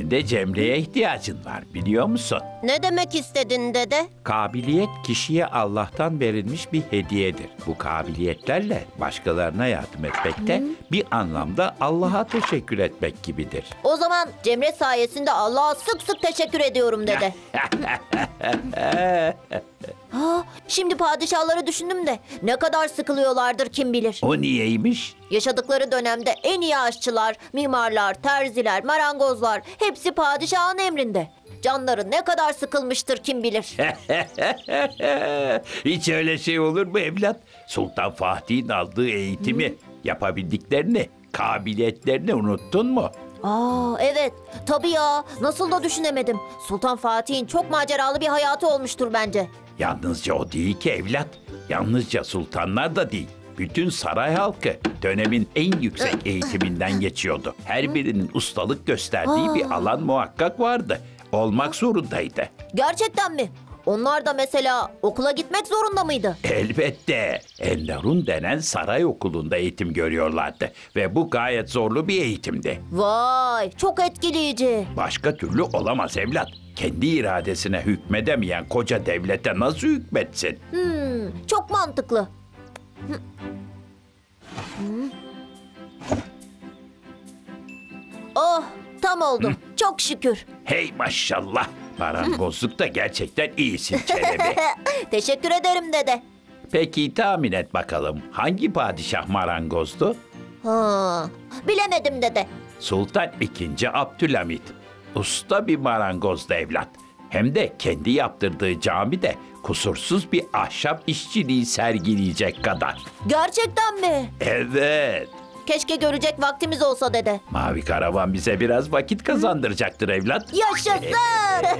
senin de Cemre'ye ihtiyacın var, biliyor musun? Ne demek istedin dede? Kabiliyet kişiye Allah'tan verilmiş bir hediyedir. Bu kabiliyetlerle başkalarına yardım etmek de bir anlamda Allah'a teşekkür etmek gibidir. O zaman Cemre sayesinde Allah'a sık sık teşekkür ediyorum dede. Ha, şimdi padişahları düşündüm de ne kadar sıkılıyorlardır kim bilir. O niyeymiş? Yaşadıkları dönemde en iyi aşçılar, mimarlar, terziler, marangozlar hepsi padişahın emrinde. Canları ne kadar sıkılmıştır kim bilir. Hiç öyle şey olur mu evlat? Sultan Fatih'in aldığı eğitimi, yapabildiklerini, kabiliyetlerini unuttun mu? Aa evet, tabii ya. Nasıl da düşünemedim. Sultan Fatih'in çok maceralı bir hayatı olmuştur bence. Yalnızca o değil ki evlat. Yalnızca sultanlar da değil. Bütün saray halkı dönemin en yüksek eğitiminden geçiyordu. Her birinin ustalık gösterdiği bir alan muhakkak vardı. Olmak zorundaydı. Gerçekten mi? Onlar da mesela okula gitmek zorunda mıydı? Elbette. Enderun denen saray okulunda eğitim görüyorlardı. Ve bu gayet zorlu bir eğitimdi. Vay, çok etkileyici. Başka türlü olamaz evlat. Kendi iradesine hükmedemeyen koca devlete nasıl hükmetsin? Çok mantıklı. Oh, tam oldu. Çok şükür. Hey maşallah. Marangozlukta gerçekten iyisin Çelebi. Teşekkür ederim dede. Peki tahmin et bakalım hangi padişah marangozdu? Ha, bilemedim dede. Sultan II. Abdülhamit. Usta bir marangozdu evlat. Hem de kendi yaptırdığı camide kusursuz bir ahşap işçiliği sergileyecek kadar. Gerçekten mi? Evet. Keşke görecek vaktimiz olsa dede. Mavi karavan bize biraz vakit kazandıracaktır evlat. Yaşasın!